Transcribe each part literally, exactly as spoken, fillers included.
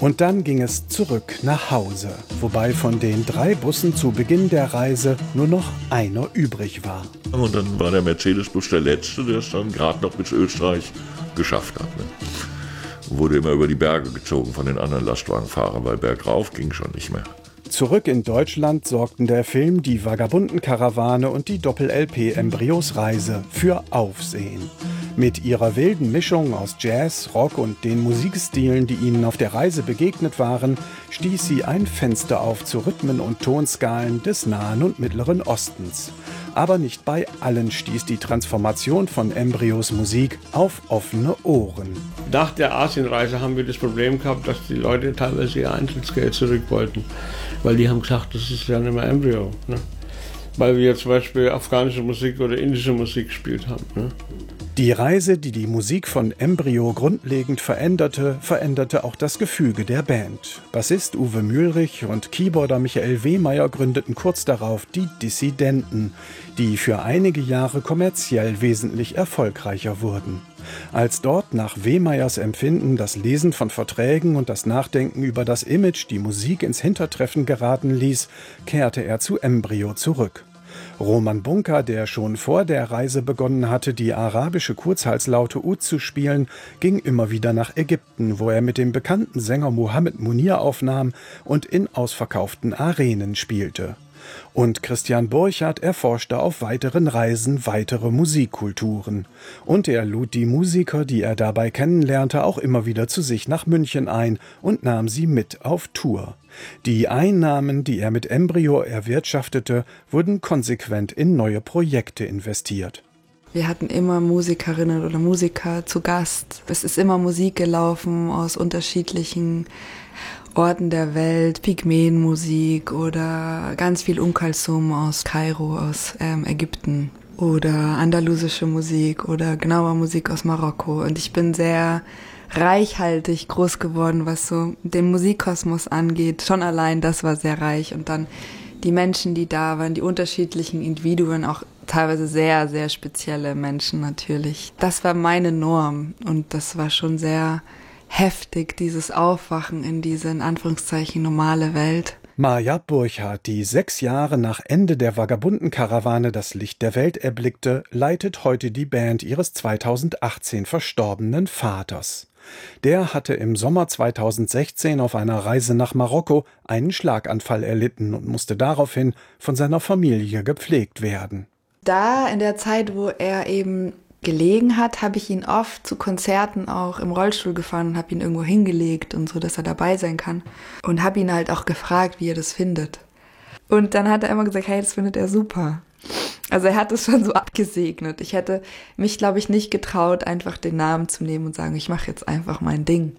Und dann ging es zurück nach Hause, wobei von den drei Bussen zu Beginn der Reise nur noch einer übrig war. Und dann war der Mercedes-Bus der letzte, der es dann gerade noch bis Österreich geschafft hat. Ne? Wurde immer über die Berge gezogen von den anderen Lastwagenfahrern, weil bergauf ging schon nicht mehr. Zurück in Deutschland sorgten der Film Die Vagabunden-Karawane und die Doppel-L P Embryos Reise für Aufsehen. Mit ihrer wilden Mischung aus Jazz, Rock und den Musikstilen, die ihnen auf der Reise begegnet waren, stieß sie ein Fenster auf zu Rhythmen und Tonskalen des Nahen und Mittleren Ostens. Aber nicht bei allen stieß die Transformation von Embryos Musik auf offene Ohren. Nach der Asienreise haben wir das Problem gehabt, dass die Leute teilweise ihr Eintrittsgeld zurück wollten. Weil die haben gesagt, das ist ja nicht mehr Embryo. Ne? Weil wir zum Beispiel afghanische Musik oder indische Musik gespielt haben. Ne? Die Reise, die die Musik von Embryo grundlegend veränderte, veränderte auch das Gefüge der Band. Bassist Uwe Mühlrich und Keyboarder Michael Wehmeyer gründeten kurz darauf die Dissidenten, die für einige Jahre kommerziell wesentlich erfolgreicher wurden. Als dort nach Wehmeyers Empfinden das Lesen von Verträgen und das Nachdenken über das Image die Musik ins Hintertreffen geraten ließ, kehrte er zu Embryo zurück. Roman Bunker, der schon vor der Reise begonnen hatte, die arabische Kurzhalslaute Ud zu spielen, ging immer wieder nach Ägypten, wo er mit dem bekannten Sänger Mohammed Munir aufnahm und in ausverkauften Arenen spielte. Und Christian Burchardt erforschte auf weiteren Reisen weitere Musikkulturen. Und er lud die Musiker, die er dabei kennenlernte, auch immer wieder zu sich nach München ein und nahm sie mit auf Tour. Die Einnahmen, die er mit Embryo erwirtschaftete, wurden konsequent in neue Projekte investiert. Wir hatten immer Musikerinnen oder Musiker zu Gast. Es ist immer Musik gelaufen aus unterschiedlichen Orten der Welt, Pygmäenmusik oder ganz viel Um Kulthum aus Kairo, aus ähm, Ägypten oder andalusische Musik oder genauer Musik aus Marokko. Und ich bin sehr reichhaltig groß geworden, was so den Musikkosmos angeht. Schon allein das war sehr reich. Und dann die Menschen, die da waren, die unterschiedlichen Individuen, auch teilweise sehr, sehr spezielle Menschen natürlich. Das war meine Norm und das war schon sehr heftig, dieses Aufwachen in diese, in Anführungszeichen, normale Welt. Maja Burchardt, die sechs Jahre nach Ende der Vagabunden-Karawane das Licht der Welt erblickte, leitet heute die Band ihres zweitausendachtzehn verstorbenen Vaters. Der hatte im Sommer zweitausendsechzehn auf einer Reise nach Marokko einen Schlaganfall erlitten und musste daraufhin von seiner Familie gepflegt werden. Da, in der Zeit, wo er eben gelegen hat, habe ich ihn oft zu Konzerten auch im Rollstuhl gefahren und habe ihn irgendwo hingelegt und so, dass er dabei sein kann. Und habe ihn halt auch gefragt, wie er das findet. Und dann hat er immer gesagt, hey, das findet er super. Also er hat es schon so abgesegnet. Ich hätte mich, glaube ich, nicht getraut, einfach den Namen zu nehmen und sagen, ich mache jetzt einfach mein Ding.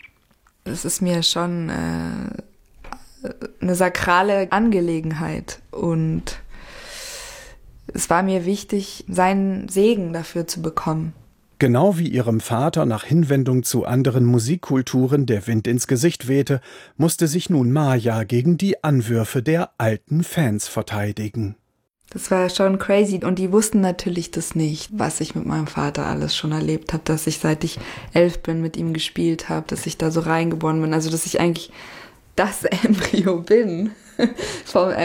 Es ist mir schon äh, eine sakrale Angelegenheit und es war mir wichtig, seinen Segen dafür zu bekommen. Genau wie ihrem Vater nach Hinwendung zu anderen Musikkulturen der Wind ins Gesicht wehte, musste sich nun Maja gegen die Anwürfe der alten Fans verteidigen. Das war schon crazy und die wussten natürlich das nicht, was ich mit meinem Vater alles schon erlebt habe, dass ich seit ich elf bin mit ihm gespielt habe, dass ich da so reingeboren bin, also dass ich eigentlich das Embryo bin vom